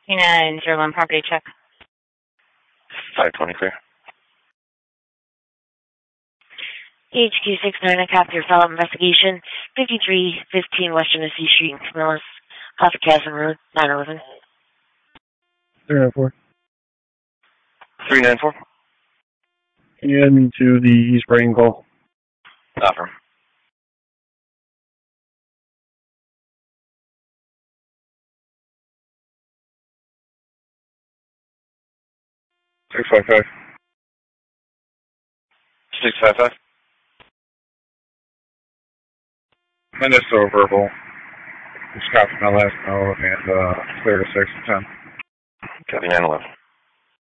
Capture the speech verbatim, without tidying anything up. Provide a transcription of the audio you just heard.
nine zero one property check. five twenty clear. H Q six nine, I copy your follow-up investigation. fifty-three fifteen West Genesee Street in Camillus, off of Chasm Road, nine eleven. three nine four. three nine four. Can you add me to the East Brighton call? Offer. six five five. six five five. Minnesota verbal. It's copy my last note and uh, clear to six and ten. Copy nine eleven.